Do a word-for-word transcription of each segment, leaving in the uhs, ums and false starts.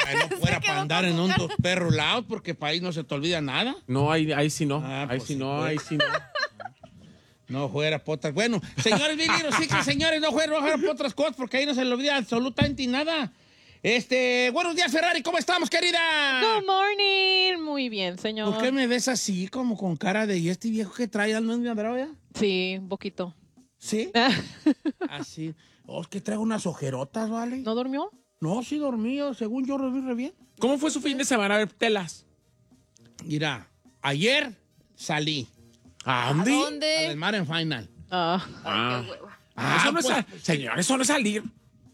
no fuera para andar en un dos perros lados, porque para ahí no se te olvida nada. No, ahí, ahí sí no. Ah, ahí pues sí sí, no, pues. ahí sí no. No fuera potas. Bueno, señores, Viliros, sí que señores, no fuera, no fuera por otras cosas, porque ahí no se le olvida absolutamente nada. Este, buenos días, Ferrari, ¿cómo estamos, querida? Good morning. Muy bien, señor. ¿Por qué me ves así, como con cara de, ¿y este viejo que trae? ¿No es mi ya? Sí, un poquito. ¿Sí? Así. Oh, es que traigo unas ojerotas, ¿vale? ¿No durmió? No, sí dormí, según yo dormí re bien. ¿Cómo fue su fin de semana? A ver, telas. Mira, ayer salí ¿A ¿A dónde? al dónde? mar en Final. Ah. Ah. Ay, qué hueva. Ah, eso no pues, es sal- señor, eso no es salir.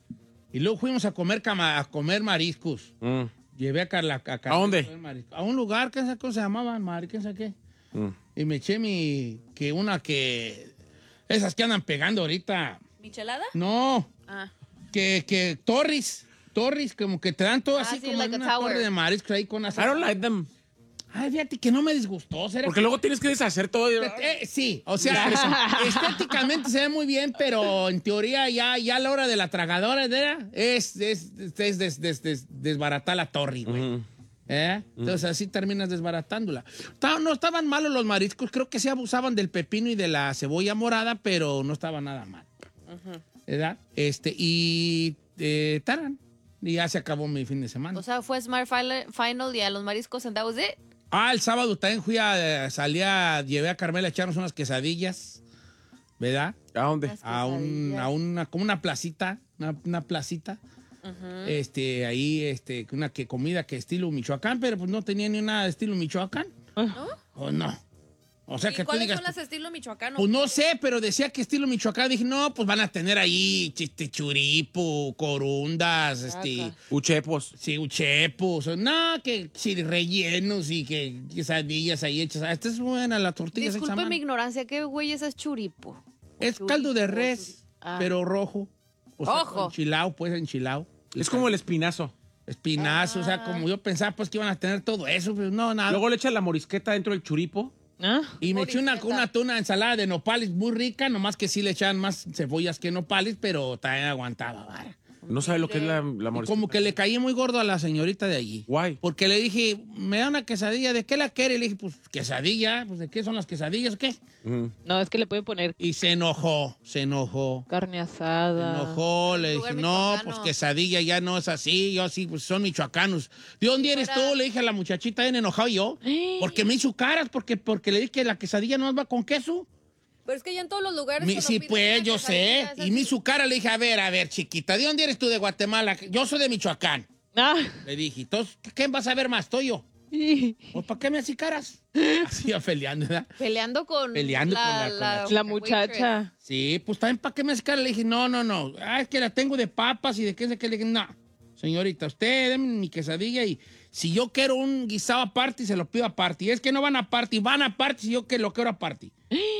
Y luego fuimos a comer, cama, a comer mariscos. Mm. Llevé a Carla a, Carla ¿A dónde? comer mariscos. A un lugar, que ¿cómo se llamaba? Mar, ¿qué sé qué? Mm. Y me eché mi, que una que, esas que andan pegando ahorita. ¿Michelada? No, Ah. que, que Torres, Torres, como que te dan todo Ah, así sí, como like en a una tower. torre de mariscos ahí con I asas. don't like them. Ay, fíjate que no me disgustó. ¿será Porque que- luego tienes que deshacer todo. y- Eh, sí, o sea, estéticamente se ve muy bien, pero en teoría ya, ya a la hora de la tragadora ¿verdad? es, es, es des- des- des- desbaratar la torre, güey. Ujú. ¿Eh? Entonces así terminas desbaratándola. Estaba- no estaban malos los mariscos, creo que sí abusaban del pepino y de la cebolla morada, pero no estaba nada mal. ¿Verdad? Este, y eh, taran. Y ya se acabó mi fin de semana. O sea, fue Smart Final Final y a los mariscos and that was it. Ah, el sábado también fui a, eh, salí a, llevé a Carmela a echarnos unas quesadillas, ¿verdad? ¿A dónde? Las A, un, quesadillas. a una, como una placita, una, una placita. Este, ahí, este, una que comida que estilo Michoacán, pero pues no tenía ni una de estilo Michoacán. ¿No? ¿O no? O sea, ¿Y que tú cuáles digas, son las estilo michoacano? pues no sé, pero decía que estilo Michoacán. Dije, no, pues van a tener ahí este, churipo, corundas, este, Acá. Uchepos. sí, uchepos. No, que sí, rellenos y que quesadillas ahí hechas. Ah, esta es buena la tortilla. hecha a Disculpe mano. mi ignorancia, ¿qué güey es churipo? Es caldo de res, Ah. pero rojo. O sea, Ojo. enchilado, pues enchilado. Es como el espinazo. Espinazo, o sea, como yo pensaba, pues que iban a tener todo eso, pero no, nada. Luego le echas la morisqueta dentro del churipo. ¿Ah? y me eché una, Morisqueta. una, tuna ensalada de nopales muy rica, nomás que sí le echaban más cebollas que nopales, pero también aguantaba, vara. No sabe lo que es la, la Y morisqueta. como que le caí muy gordo a la señorita de allí. Guay. Porque le dije, me da una quesadilla, ¿de qué la quiere? Le dije, pues quesadilla, pues ¿de qué son las quesadillas o qué? Ujú. No, es que le pueden poner Y se enojó, se enojó. carne Se asada. enojó, le lugar dije, no, michoacano. pues quesadilla ya no es así, yo sí, pues son michoacanos. ¿De dónde eres Ahora- tú? Le dije a la muchachita, bien enojado yo, porque me hizo caras, porque, porque le dije que la quesadilla no va con queso. Pero es que ya en todos los lugares. Mi- cuando sí, pides pues, una yo sé. quesadilla, es Y así. me hizo cara, le dije, a ver, a ver, chiquita, ¿de dónde eres tú de Guatemala? Yo soy de Michoacán. Ah. Le dije, entonces, ¿quién vas a ver más? ¿Estoy yo? Pues, ¿para qué me haces caras? Así iba peleando, ¿verdad? Peleando con Peleando con la- con la La muchacha. Sí, pues también para qué me hace cara. Le dije, no, no, no. Ah, es que la tengo de papas y de qué sé qué. Le dije, no, señorita, usted deme mi quesadilla y si yo quiero un guisado aparte, se lo pido aparte. Y es que no van aparte, van aparte si yo que lo quiero aparte.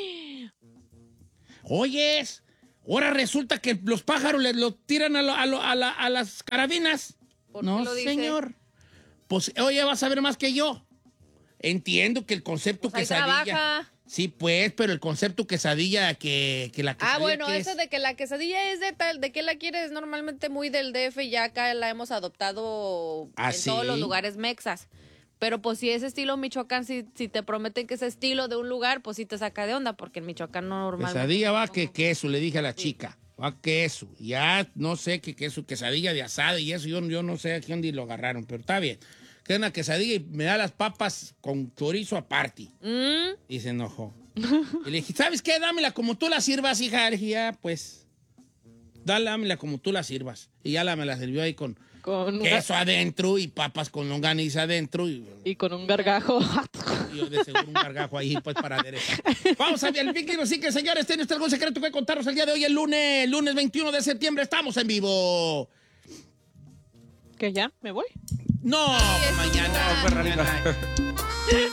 Oyes, ahora resulta que los pájaros les lo tiran a, lo- a, lo- a la- a las carabinas. ¿Por qué No, lo dice? señor. Pues, oye, vas a ver más que yo. Entiendo que el concepto Pues ahí quesadilla. trabaja. Sí, pues, pero el concepto quesadilla que, que la quesadilla. Ah, bueno, que eso es- de que la quesadilla es de tal, de que la quieres normalmente muy del D F y ya acá la hemos adoptado ¿Ah, en sí? todos los lugares mexas. Pero pues si es estilo Michoacán, si, si te prometen que es estilo de un lugar, pues sí te saca de onda, porque en Michoacán no normalmente. Quesadilla va que queso, le dije a la chica. Va queso. Ya no sé qué queso, quesadilla de asada y eso. Yo, yo no sé a qué dónde lo agarraron, pero está bien. Que es una quesadilla y me da las papas con chorizo aparte. Mm, Y se enojó. Y le dije, ¿sabes qué? Dámela como tú la sirvas, hija. Le dije, ya, pues, dale, dámela como tú la sirvas. Y ya la me la sirvió ahí con Con un queso adentro y papas con longaniza adentro. Y, y con un gargajo. y yo de seguro un gargajo ahí, pues, para aderezar. Vamos a ver el Vicky, así que, señores, ¿tiene usted algún secreto que contarnos el día de hoy, el lunes, el lunes veintiuno de septiembre? Estamos en vivo. ¿Que ya? ¿Me voy? No, mañana. Ferrari. mañana.